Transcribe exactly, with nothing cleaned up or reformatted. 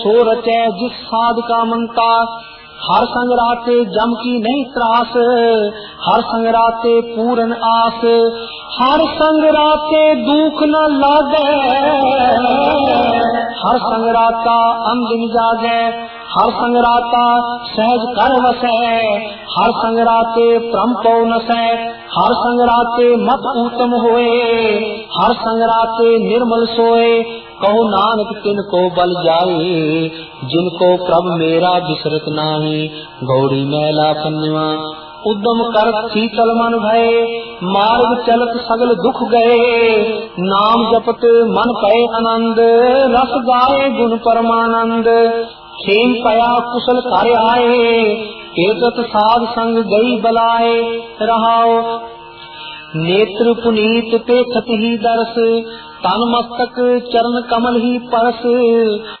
सो रचे जिस साध का मनता, हर संग राते जम की नहीं त्रास, हर संग राते पूरन आस, हर संग राते दुख न लागे, हर संग राता अंदिन जागे, हर संग राता सहज कर वसे, हर संग राते परम पौ नसै, हर संग राते मत उत्तम होए, हर संग राते निर्मल सोए, कहो नानक तिनको बल जाए, जिनको प्रभ मेरा बिसरत नाही, गौड़ी मैला पन्नवा उद्यम कर शीतल मन भये, मार्ग चलत सगल दुख गए, नाम जपत मन पए आनंद, रस गाए गुण परमानंद, खेम पया कुशल कार्य आए, एकत साध संग गई बलाए, रहाओ नेत्र पुनीत पे खत ही दर्श, तन मस्तक चरण कमल ही परस,